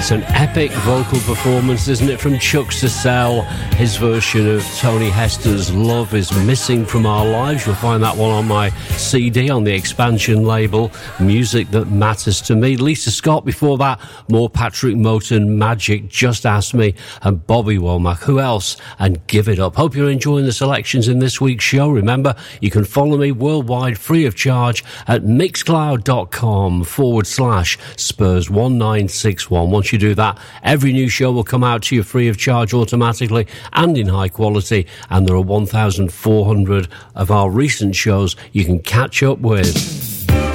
An epic vocal performance, isn't it, from Chuck Cecil? His version of Tony Hester's Love Is Missing From Our Lives. You'll find that one on my CD on the Expansion label, Music That Matters to Me. Lisa Scott before that, more Patrick Moten, Magic, Just Ask Me, and Bobby Womack. Who else? And Give It Up. Hope you're enjoying the selections in this week's show. Remember, you can follow me worldwide free of charge at mixcloud.com/Spurs1961. Once you do that, every new show will come out to you free of charge automatically and in high quality, and there are 1,400 of our recent shows you can catch up with.